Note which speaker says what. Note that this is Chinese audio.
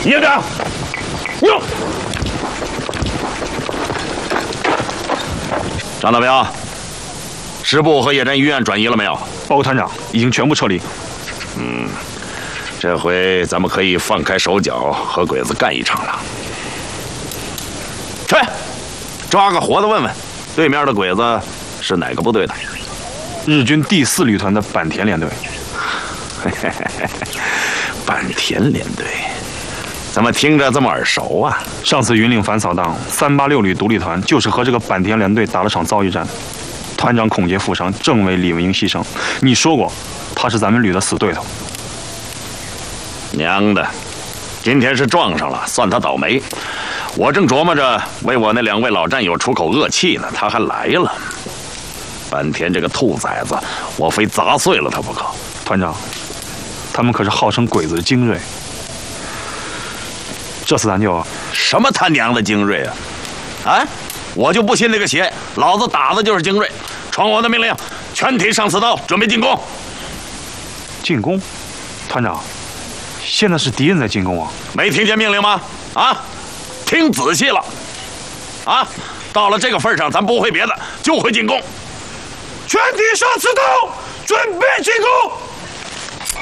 Speaker 1: 营长，哟，张大彪，师部和野战医院转移了没有？
Speaker 2: 报告团长，已经全部撤离。
Speaker 1: 这回咱们可以放开手脚和鬼子干一场了。去，抓个活的问问，对面的鬼子是哪个部队的？
Speaker 2: 日军第4旅团的坂田联队。
Speaker 1: 坂田联队，怎么听着这么耳熟啊？
Speaker 2: 上次云岭反扫荡，386旅独立团就是和这个坂田联队打了场遭遇战，团长孔杰负伤，政委李文英牺牲。你说过，他是咱们旅的死对头。
Speaker 1: 娘的，今天是撞上了，算他倒霉。我正琢磨着为我那2位老战友出口恶气呢，他还来了。坂田这个兔崽子，我非砸碎了他不可。
Speaker 2: 团长，他们可是号称鬼子的精锐。这次咱就
Speaker 1: 什么他娘的精锐啊！啊，我就不信那个邪，老子打的就是精锐。传我的命令，全体上刺刀，准备进攻。
Speaker 2: 进攻，团长，现在是敌人在进攻啊！
Speaker 1: 没听见命令吗？啊，听仔细了。啊，到了这个份上，咱不会别的，就会进攻。全体上刺刀，准备进攻。